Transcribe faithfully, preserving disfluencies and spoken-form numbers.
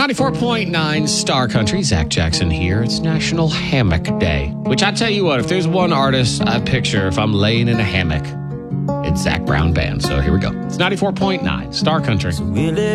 ninety-four point nine Star Country, Zach Jackson here. It's National Hammock Day, which I tell you what, if there's one artist I picture if I'm laying in a hammock, it's Zach Brown Band. So here we go. It's ninety-four point nine Star Country. So we'll